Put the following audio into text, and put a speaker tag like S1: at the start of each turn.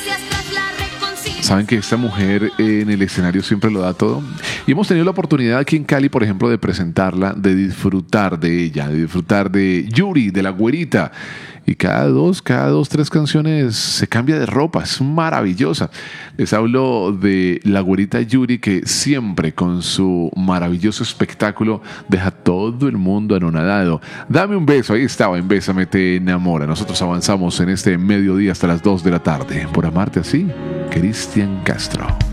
S1: Saben que esta mujer en el escenario siempre lo da todo. Y hemos tenido la oportunidad aquí en Cali, por ejemplo, de presentarla, de disfrutar de ella, de disfrutar de Yuri, de la güerita. Y cada dos, tres canciones se cambia de ropa. Es maravillosa. Les hablo de la güerita Yuri, que siempre con su maravilloso espectáculo deja todo el mundo anonadado. Dame un beso, ahí estaba en Bésame Te Enamora. Nosotros avanzamos en este mediodía hasta las 2 de la tarde. Por amarte así, Cristian Castro.